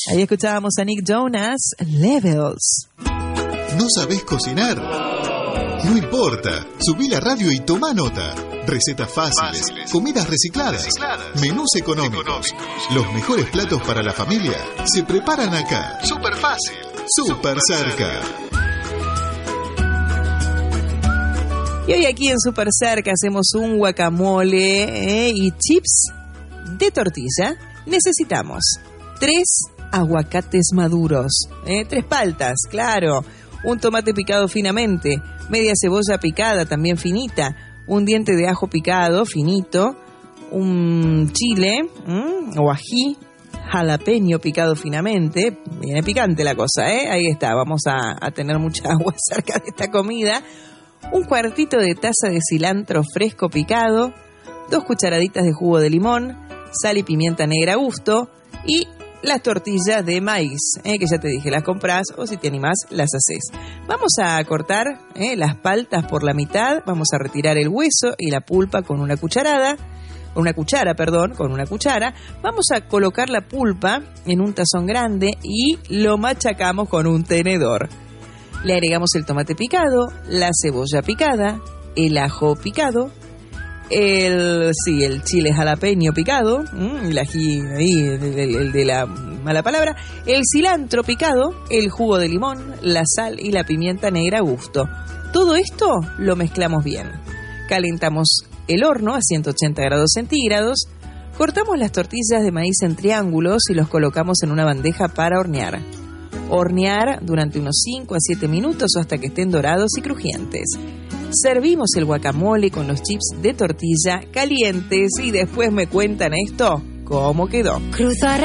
Ahí escuchábamos a Nick Jonas, Levels. ¿No sabés cocinar? No importa, subí la radio y toma nota. Recetas fáciles, comidas recicladas, menús económicos. Los mejores platos para la familia se preparan acá. Súper fácil, súper cerca. Y hoy aquí en Súper Cerca hacemos un guacamole y chips de tortilla. Necesitamos 3 aguacates maduros, 3 paltas, claro, un tomate picado finamente, media cebolla picada también finita, un diente de ajo picado finito, un chile o ají jalapeño picado finamente. Viene picante la cosa, ahí está, vamos a tener mucha agua cerca de esta comida. Un cuartito de taza de cilantro fresco picado, 2 cucharaditas de jugo de limón, sal y pimienta negra a gusto y las tortillas de maíz, que ya te dije, las compras o si te animás, las haces. Vamos a cortar las paltas por la mitad, vamos a retirar el hueso y la pulpa con una cuchara. Vamos a colocar la pulpa en un tazón grande y lo machacamos con un tenedor. Le agregamos el tomate picado, la cebolla picada, el ajo picado, el chile jalapeño picado, el ají ahí, el de la mala palabra, el cilantro picado, el jugo de limón, la sal y la pimienta negra a gusto. Todo esto lo mezclamos bien. Calentamos el horno a 180 grados centígrados, cortamos las tortillas de maíz en triángulos y los colocamos en una bandeja para hornear. Hornear durante unos 5 a 7 minutos o hasta que estén dorados y crujientes. Servimos el guacamole con los chips de tortilla calientes y después me cuentan esto, cómo quedó. Cruzar